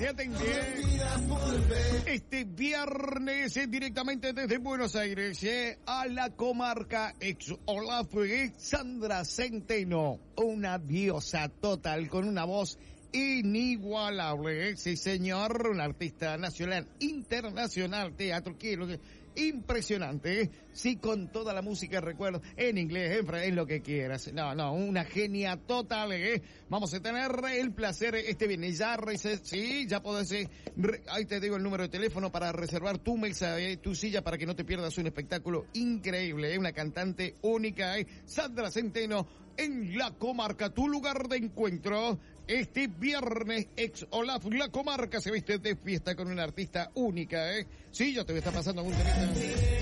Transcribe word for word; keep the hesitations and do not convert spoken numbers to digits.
te atendí. Este viernes, eh, directamente desde Buenos Aires, eh, a la comarca ex Olaf, eh, Sandra Centeno, una diosa total con una voz inigualable, ¿eh? Sí señor, un artista nacional, internacional, teatro, quiero que impresionante, ¿eh? Sí, con toda la música, recuerdo, en inglés, en francés, en lo que quieras. No, no, una genia total, ¿eh? Vamos a tener el placer este viernes, ya, sí, ya podés, eh, re, ahí te digo el número de teléfono para reservar tu mesa, eh, tu silla, para que no te pierdas un espectáculo increíble, ¿eh? Una cantante única, ¿eh? Sandra Centeno, en la comarca, tu lugar de encuentro. Este viernes, ex Olaf, la comarca se viste de fiesta con una artista única, ¿eh? Sí, yo te voy a estar pasando un temita.